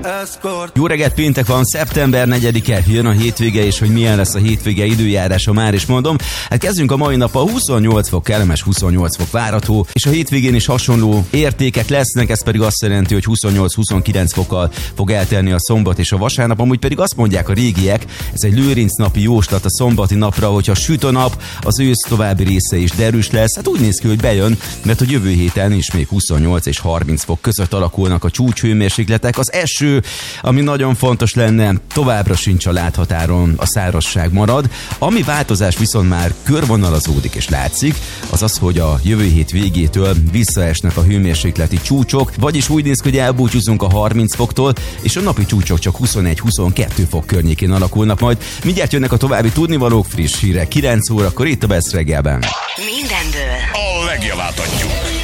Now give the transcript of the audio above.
Jó reggelt, péntek van, szeptember 4-e, jön a hétvége, és hogy milyen lesz a hétvége időjárása, már is mondom. Hát kezdjünk a mai nappal, 28 fok, kellemes 28 fok várható, és a hétvégén is hasonló értékek lesznek, ez pedig azt jelenti, hogy 28-29 fokkal fog eltelni a szombat és a vasárnap, amúgy pedig azt mondják a régiek, ez egy Lőrinc napi jóslat a szombati napra, hogyha süt a nap, az ősz további része is derűs lesz, hát úgy néz ki, hogy bejön, mert a jövő héten is még 28 és 30 fok között alakulnak a csúcshőmérsékletek. Az eső, ami nagyon fontos lenne, továbbra sincs a láthatáron, a szárazság marad. Ami változás viszont már körvonalazódik és látszik, az az, hogy a jövő hét végétől visszaesnek a hőmérsékleti csúcsok, vagyis úgy néz ki, hogy elbúcsúzunk a 30 foktól, és a napi csúcsok csak 21-22 fok környékén alakulnak majd. Mindjárt jönnek a további tudnivalók, friss hírek 9 órakor itt a Best reggelben. Mindennől a legjavát adjuk.